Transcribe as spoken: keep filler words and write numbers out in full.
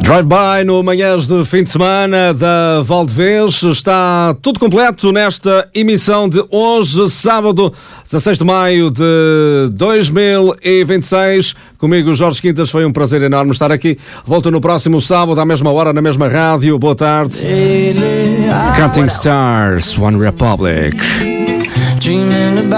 Drive-by no Manhãs de Fim de Semana da Valdevez. Está tudo completo nesta emissão de hoje, sábado, dezasseis de maio de dois mil e vinte e seis. Comigo, Jorge Quintas, foi um prazer enorme estar aqui. Volto no próximo sábado, à mesma hora, na mesma rádio. Boa tarde. Counting Stars, One Republic.